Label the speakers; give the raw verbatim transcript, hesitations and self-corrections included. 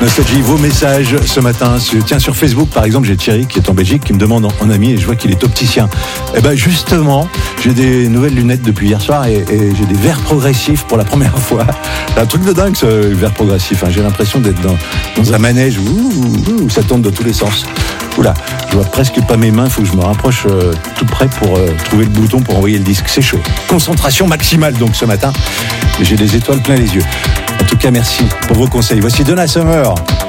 Speaker 1: Nostalgie, vos messages ce matin. Tiens, sur Facebook, par exemple, j'ai Thierry qui est en Belgique, qui me demande en, en ami, et je vois qu'il est opticien. Eh ben, justement, j'ai des nouvelles lunettes depuis hier soir et, et j'ai des verres progressifs pour la première fois. C'est un truc de dingue, ce verre progressif. Hein. J'ai l'impression d'être dans, dans un manège où, où, où ça tourne dans tous les sens. Oula, je vois presque pas mes mains, il faut que je me rapproche euh, tout près pour euh, trouver le bouton pour envoyer le disque. C'est chaud. Concentration maximale donc ce matin. J'ai des étoiles plein les yeux. En tout cas, merci pour vos conseils. Voici Donna Summer.